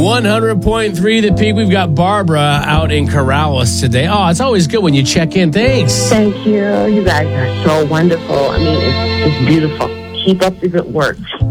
100.3 The Peak. We've got Barbara out in Corrales today. Oh, it's always good when you check in. Thanks. Thank you. You guys are so wonderful. I mean, it's beautiful. Keep up the good work.